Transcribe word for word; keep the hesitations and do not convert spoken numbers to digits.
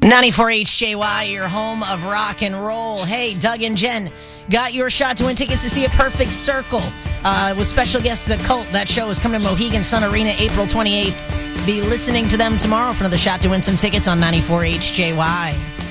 ninety-four H J Y, your home of rock and roll. Hey, Doug and Jen got your shot to win tickets to see A Perfect Circle uh, with special guests The Cult. That show is coming to Mohegan Sun Arena April twenty-eighth. Be listening to them tomorrow for another shot to win some tickets on ninety-four H J Y.